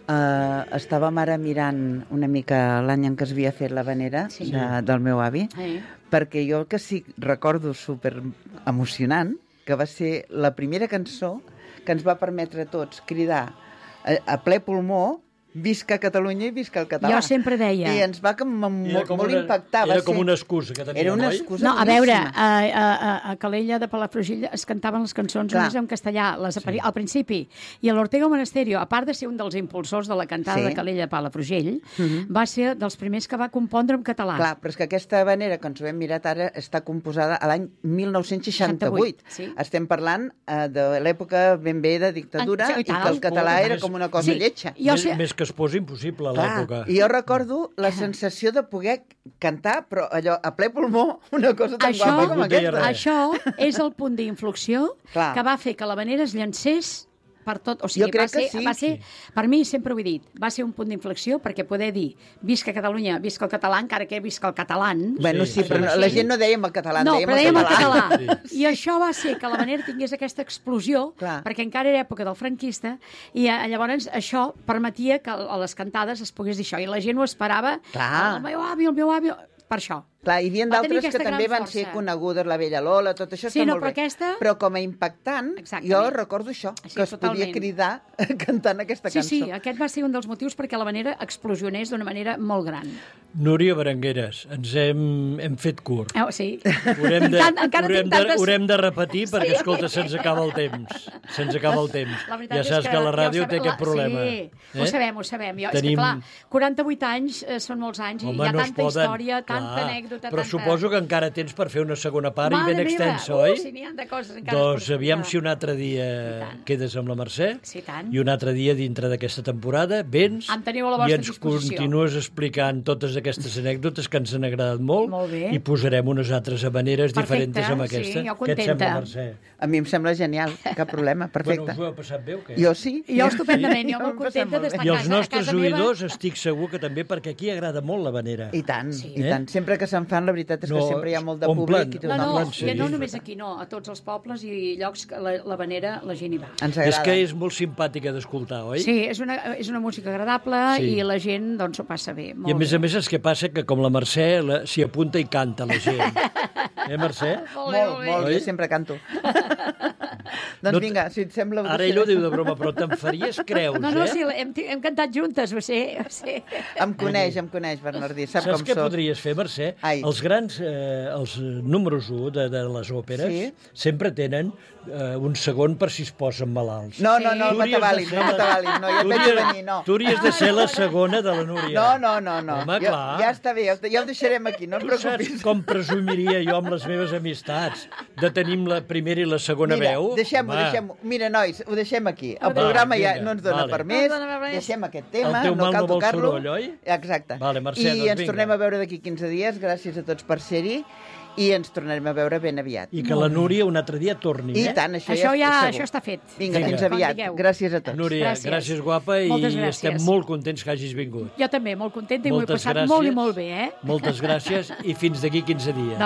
estàvem ara mirant una mica l'any en què es havia fet l'havanera del meu avi, perquè jo que sí recordo super emocionant, que va ser la primera cançó que ens va permetre a tots cridar a ple pulmó visca Catalunya i visca el català. Jo sempre deia... I ens va molt impactar. Era com una excusa que tenia, era una excusa no, a veure, a Calella de Palafrugell es cantaven les cançons només en castellà, al principi. I a l'Ortega Monasterio, a part de ser un dels impulsors de la cantada de Calella de Palafrugell, va ser dels primers que va compondre en català. Clar, però és que aquesta havanera, que ens ho hem mirat ara, està composada a l'any 1968. Estem parlant de l'època ben bé de dictadura i que el català era com una cosa lletja. Més que es posi impossible a l'època. I jo recordo la sensació de poder cantar, però allò, a ple pulmó, una cosa tan guapa com aquesta. Això és el punt d'inflexió que va fer que l'havanera es llancés per tot, o sigui, va ser, per mi sempre ho he dit, va ser un punt d'inflexió perquè poder dir visca Catalunya, visca el català, encara que visca el català. Bueno, sí, però la gent no dèiem el català, dèiem el català. I això va ser que l'havanera tingués aquesta explosió, perquè encara era època del franquista, i llavors això permetia que a les cantades es pogués dir això, i la gent ho esperava, el meu avi, per això. Clar, hi havia d'altres que també van ser conegudes, la Vella Lola, tot això està molt bé. Però com a impactant, jo recordo això, que es podia cridar cantant aquesta cançó. Sí, aquest va ser un dels motius perquè l'havanera explosionés d'una manera molt gran. Núria Berengueres, ens hem fet curt. Sí. Haurem de repetir perquè, escolta, se'ns acaba el temps. Ja saps que la ràdio té aquest problema. Sí, ho sabem. És que, clar, 48 anys són molts anys i hi ha tanta història, tanta anècdota. Però suposo que encara tens per fer una segona part i ben extensa, oi? Sí, n'hi ha de coses encara. Doncs aviam si un altre dia quedes amb la Mercè i un altre dia dintre d'aquesta temporada vens i ens continues explicant totes aquestes anècdotes que ens han agradat molt i posarem unes altres habaneres diferents amb aquesta. Què et sembla, Mercè? A mi em sembla genial, cap problema, perfecte. Bueno, us ho heu passat bé o què? Jo sí. Jo estupendament, jo molt contenta d'estar a casa meva. I els nostres oïdors estic segur que també, perquè aquí agrada molt l'habanera. I tant. Sempre que se'n fan, la veritat és que sempre hi ha molt de públic. No només aquí, no, a tots els pobles i llocs que l'havanera la gent hi va. És que és molt simpàtica d'escoltar, oi? Sí, és una música agradable i la gent doncs ho passa bé. I a més és que passa que com la Mercè s'hi apunta i canta la gent. Mercè? Molt, jo sempre canto. Doncs vinga, si et sembla... Ara ell ho diu de broma, però te'n faries creus, No, sí, hem cantat juntes, ho sé. Em coneix, Bernardí, sap com soc. Saps què podries fer, Mercè? Els grans, els números 1 de les òperes sempre tenen un segon per si es posen malalts. No, m'atabalis, no, ja et veig venir, no. Tu hauries de ser la segona de la Núria. No. Home, clar. Ja està bé, ja ho deixarem aquí, no et preocupis. Tu saps com presumiria jo amb les meves amistats de tenir la primera i la segona veu? Deixem-ho. Mira, nois, ho deixem aquí. El programa ja no ens dona per més. Deixem aquest tema, no cal tocar-lo. Exacte. I ens tornem a veure d'aquí 15 dies. Gràcies a tots per ser-hi. I ens tornarem a veure ben aviat. I que la Núria un altre dia torni. I tant, això està fet. Vinga, fins aviat. Gràcies a tots. Núria, gràcies guapa i estem molt contents que hagis vingut. Jo també, molt contenta i m'ho he passat molt i molt bé. Moltes gràcies i fins d'aquí 15 dies.